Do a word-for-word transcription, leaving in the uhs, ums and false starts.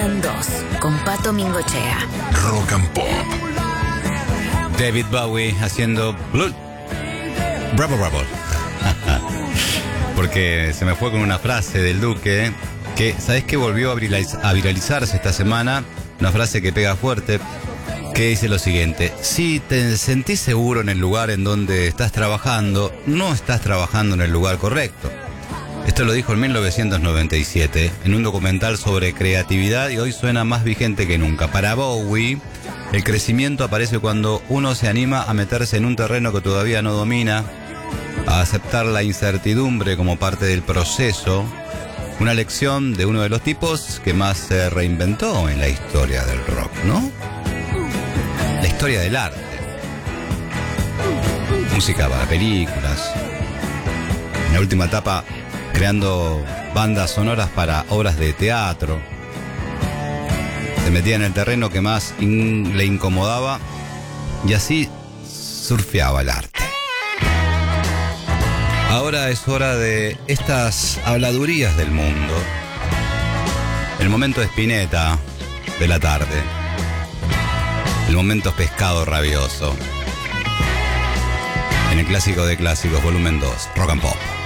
Suenan dos, con Pato Mingochea. Rock and Pop. David Bowie haciendo Blue. Bravo, bravo. Porque se me fue con una frase del Duque que, ¿sabes qué? Volvió a, viraliz- a viralizarse esta semana. Una frase que pega fuerte, que dice lo siguiente: si te sentís seguro en el lugar en donde estás trabajando, no estás trabajando en el lugar correcto. Esto lo dijo en mil novecientos noventa y siete en un documental sobre creatividad y hoy suena más vigente que nunca. Para Bowie, el crecimiento aparece cuando uno se anima a meterse en un terreno que todavía no domina, a aceptar la incertidumbre como parte del proceso. Una lección de uno de los tipos que más se reinventó en la historia del rock, ¿no? La historia del arte. Música para películas. En la última etapa, creando bandas sonoras para obras de teatro. Se metía en el terreno que más in- le incomodaba y así surfeaba el arte. Ahora es hora de estas habladurías del mundo. El momento Spinetta de la tarde. El momento pescado rabioso. En el clásico de clásicos, volumen dos, Rock and Pop.